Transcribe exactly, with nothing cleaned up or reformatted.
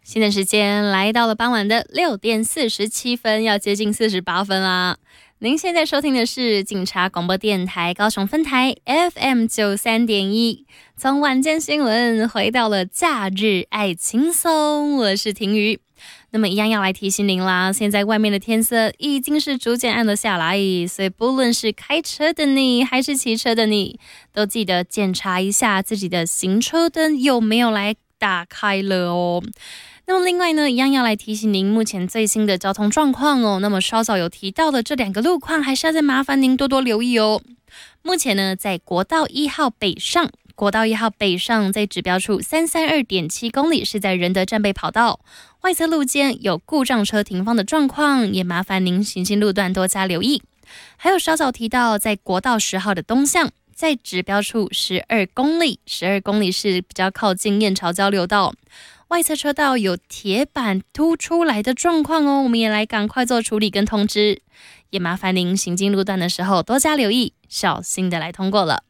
现在时间来到了傍晚的六点四十七分，要接近四十八分啦。您现在收听的是警察广播电台高雄分台 F M 九十三点一，从晚间新闻回到了假日爱轻松，我是婷瑜。那么一样要来提醒您啦，现在外面的天色已经是逐渐暗了下来，所以不论是开车的你还是骑车的你，都记得检查一下自己的行车灯有没有来打开了哦。那么另外呢，一样要来提醒您目前最新的交通状况哦。那么稍早有提到的这两个路况，还是要再麻烦您多多留意哦。目前呢，在国道一号北上，国道一号北上在指标处三三二点七公里，是在仁德站北跑道外侧路肩有故障车停放的状况，也麻烦您行经路段多加留意。还有稍早提到，在国道十号的东向，在指标处十二公里，十二公里是比较靠近燕巢交流道。外侧车道有铁板凸出来的状况哦，我们也来赶快做处理跟通知，也麻烦您行经路段的时候多加留意，小心的来通过了。